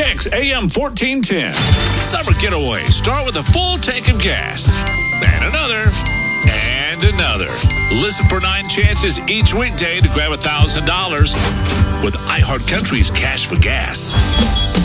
Kicks AM 1410. Summer getaway. Start with a full tank of gas. And another. And another. Listen for 9 chances each weekday to grab $1,000 with iHeart Country's Cash for Gas.